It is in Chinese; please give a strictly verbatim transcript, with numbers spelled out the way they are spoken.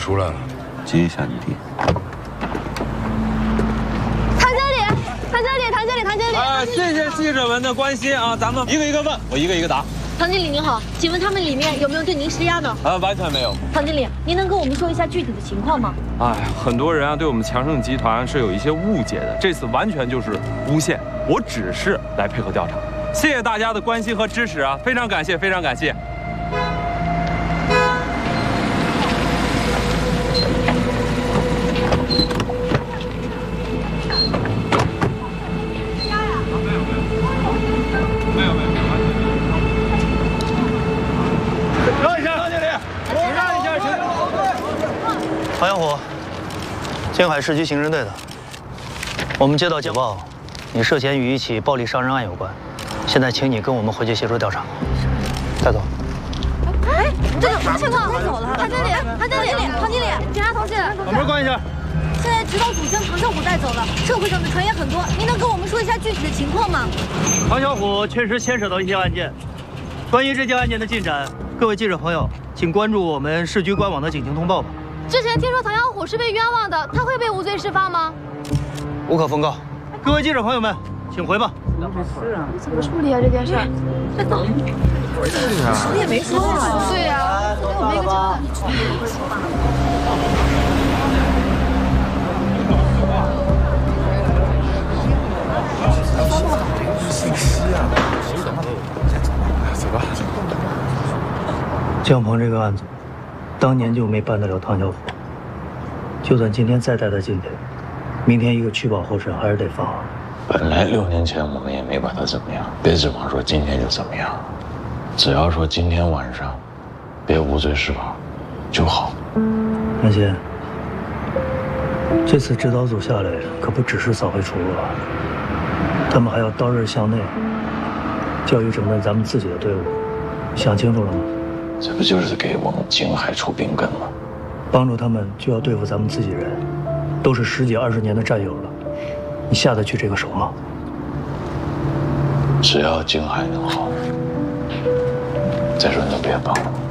出来了， 接一下你弟。 唐经理，唐经理，唐经理，唐经理。 啊，谢谢记者们的关心啊，咱们一个一个问，我一个一个答。 唐经理您好，请问他们里面有没有对您施压呢？ 啊，完全没有。 唐经理，您能跟我们说一下具体的情况吗？ 哎，很多人啊对我们强盛集团是有一些误解的，这次完全就是诬陷，我只是来配合调查。谢谢大家的关心和支持啊，非常感谢，非常感谢。 唐小虎，静海市局刑侦队的。我们接到情报，你涉嫌与一起暴力伤人案有关。现在，请你跟我们回去协助调查。带走。 哎，这个什么情况？带走了。唐经理，唐经理，唐经理，警察同志， 把门关一下。 现在指导组将唐小虎带走了，社会上的传言很多，您能跟我们说一下具体的情况吗？ 唐小虎确实牵扯到一些案件。关于这件案件的进展，各位记者朋友，请关注我们市局官网的警情通报吧。 之前听说唐小虎是被冤枉的，他会被无罪释放吗？ 无可奉告。各位记者朋友们，请回吧。 怎么处理啊这件事？快走！什么也没说啊。对呀，给我们一个交代。 信息啊！走吧。 江鹏这个案子。 当年就没办得了唐小虎，就算今天再带他进去，明天一个取保候审还是得放。 本来六年前我们也没把他怎么样，别指望说今天就怎么样。只要说今天晚上别无罪释放就好。 南先，这次指导组下来可不只是扫黑除恶，他们还要刀刃向内，教育整顿咱们自己的队伍，想清楚了吗？ 这不就是给我们景海出兵根吗？ 帮助他们就要对付咱们自己人，都是十几二十年的战友了，你下得去这个手吗？ 只要景海能好，再说你都别帮了。